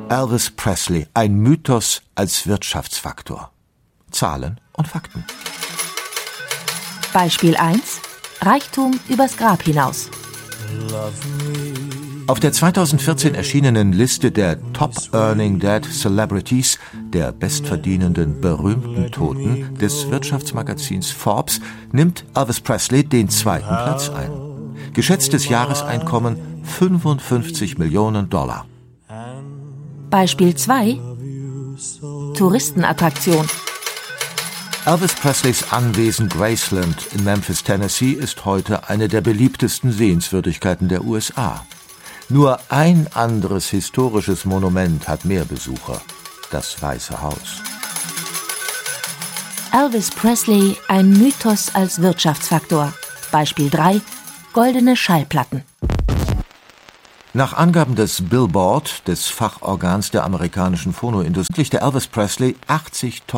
Elvis Presley, ein Mythos als Wirtschaftsfaktor. Zahlen und Fakten. Beispiel 1: Reichtum übers Grab hinaus. Auf der 2014 erschienenen Liste der Top Earning Dead Celebrities, der bestverdienenden berühmten Toten des Wirtschaftsmagazins Forbes, nimmt Elvis Presley den 2. Platz ein. Geschätztes Jahreseinkommen $55 Millionen. Beispiel 2: Touristenattraktion. Elvis Presleys Anwesen Graceland in Memphis, Tennessee ist heute eine der beliebtesten Sehenswürdigkeiten der USA. Nur ein anderes historisches Monument hat mehr Besucher: das Weiße Haus. Elvis Presley, ein Mythos als Wirtschaftsfaktor. Beispiel 3: Goldene Schallplatten. Nach Angaben des Billboard, des Fachorgans der amerikanischen Phonoindustrie, legte Elvis Presley 80